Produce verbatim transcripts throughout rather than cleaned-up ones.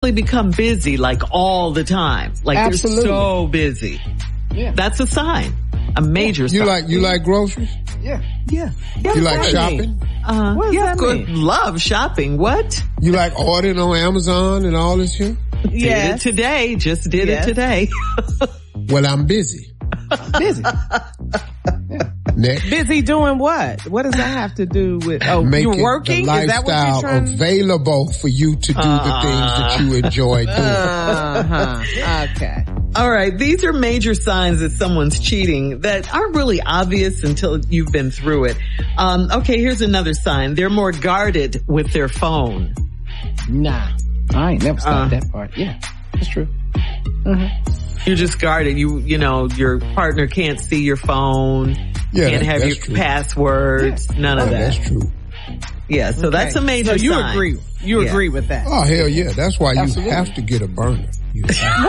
become busy like all the time. Like Absolutely. they're so busy. Yeah. That's a sign. A major You sign. like, you like groceries? Yeah. Yeah. You like shopping? Uh, What does yeah, that good. mean? Love shopping. What? You like ordering on Amazon and all this shit? Did it today. Just did Yes. it today. Well, I'm busy. Busy. Next. Busy doing what? What does that have to do with, oh, Make you're it working? the Is that what you're lifestyle trying to available for you to do the things that you enjoy doing. Uh-huh. Okay. All right. These are major signs that someone's cheating that aren't really obvious until you've been through it. Um, okay, here's another sign. They're more guarded with their phone. Nah. I ain't never stopped Uh. that part. Yeah. That's true. Mm-hmm. You're just guarded. You, you know, your partner can't see your phone. Yeah, can't that- have that's your true. passwords. None of Oh, that. that's true. Yeah, so that's a major So you sign. agree. You Yeah. agree with that. Oh, hell yeah. That's why you Absolutely. have to get a burner. You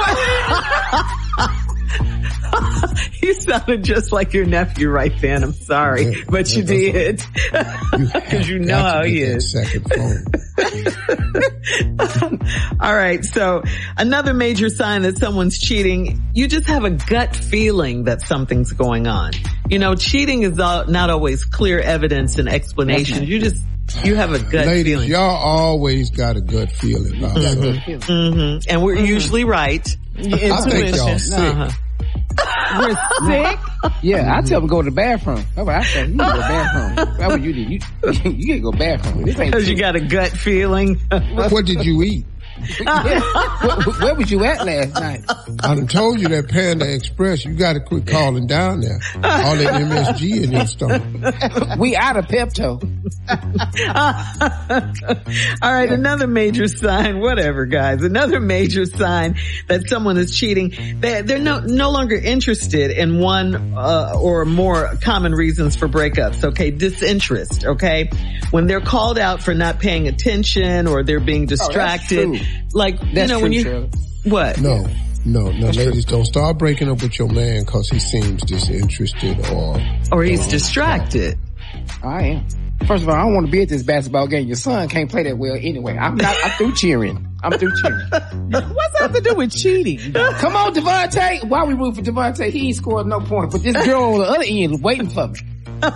You sounded just like your nephew right then. I'm sorry, Yeah, but you that's did. Because you know how he is. Second phone. All right. So another major sign that someone's cheating, you just have a gut feeling that something's going on. You know, cheating is not always clear evidence and explanation. You just, you have a gut Ladies, feeling. y'all always got a gut feeling about that. Mm-hmm. And we're usually right. I think y'all sick. Uh-huh. We're sick? Yeah, I tell them to go to the bathroom. That's what I say. You need to go to the bathroom. That's what you do. You, you need to go to the bathroom. This ain't Because you true. got a gut feeling. What did you eat? Yeah. where, where was you at last night? I done told you that Panda Express, you gotta quit calling down there. All that M S G in your stomach. We out of Pepto. All right, another major sign, whatever guys, another major sign that someone is cheating. They, they're no, no longer interested in one uh, or more common reasons for breakups, okay? Disinterest, okay? When they're called out for not paying attention or they're being distracted. Oh, that's true. Like, That's you know, true, when you, Shirley. what? No, no, no, ladies, don't start breaking up with your man cause he seems disinterested or... Or he's distracted. I am. First of all, I don't want to be at this basketball game. Your son can't play that well anyway. I'm not, I'm through cheering. I'm through cheering. What's that have to do with cheating? Come on, Devontae. Why we root for Devontae? He ain't scored no point, but this girl on the other end is waiting for me.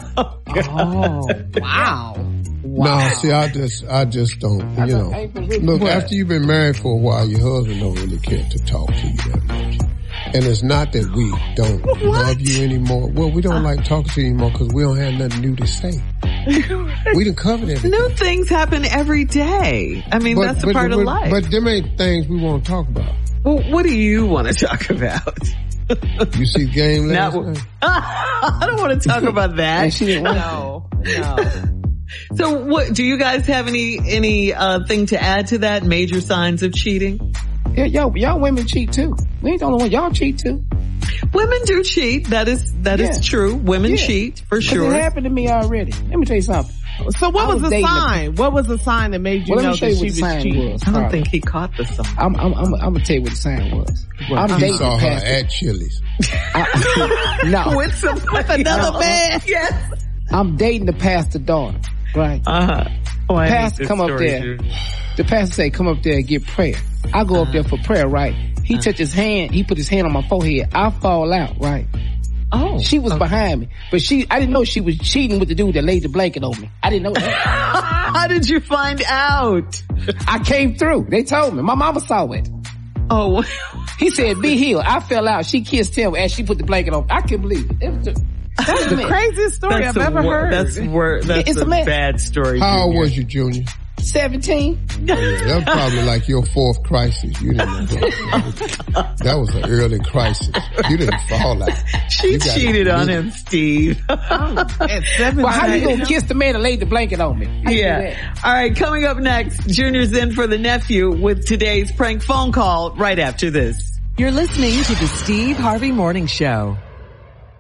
Oh, wow. No, see, I just, I just don't, you know. Look, after you've been married for a while, your husband don't really care to talk to you that much. And it's not that we don't what? love you anymore. Well, we don't like talking to you anymore because we don't have nothing new to say. We done covered everything. New things happen every day. I mean, but, that's a but, part but, of life. But them ain't things we want to talk about. Well, what do you want to talk about? You see the game last Not, night? I don't want to talk about that. She didn't No, no. So what, do you guys have any, any, uh, thing to add to that? Major signs of cheating? Yeah, y'all, y'all women cheat too. We ain't the only one. Y'all cheat too. Women do cheat. That is, that Yeah. is true. Women Yeah. cheat for sure. It happened to me already. Let me tell you something. So what I was was the dating sign? What was the sign that made you Well, let know me show that you she what was the sign cheating? was. I don't Carla. think he caught the song. I'm, I'm, I'm, I'm gonna tell you what the sign was. I'm You dating saw the her pastor. at Chili's. I, no, With somebody another else. man? Yes. I'm dating the pastor daughter. Right. Uh-huh. Oh, I Pastor hate this come up story, there. dude. The pastor say, "Come up there and get prayer." I go up there for prayer. Right. He touched his hand. He put his hand on my forehead. I fall out. Right. Oh. She was behind me, but she, I didn't know she was cheating with the dude that laid the blanket on me. I didn't know that. How did you find out? I came through. They told me. My mama saw it. Oh. He said, "Be healed." I fell out. She kissed him as she put the blanket on. I couldn't believe it. It was just, That's the craziest story That's I've a ever wor- heard. That's wor- That's It's a a mess. bad story. How old Junior. was you, Junior? seventeen. Yeah, that was probably like your fourth crisis. You didn't know that. That was an early crisis. You didn't fall out. She You gotta cheated on admit it. him, Steve. At seventeen. Well, how you gonna kiss the man that laid the blanket on me? How you do Yeah. that? All right. Coming up next, Junior's in for the nephew with today's prank phone call right after this. You're listening to the Steve Harvey Morning Show.